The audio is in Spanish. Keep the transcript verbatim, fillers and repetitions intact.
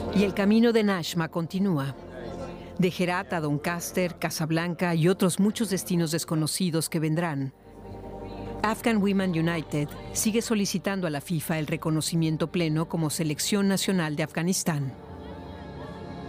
Y el camino de Nashma continúa. De Herat a Doncaster, Casablanca y otros muchos destinos desconocidos que vendrán. Afghan Women United sigue solicitando a la FIFA el reconocimiento pleno como selección nacional de Afganistán.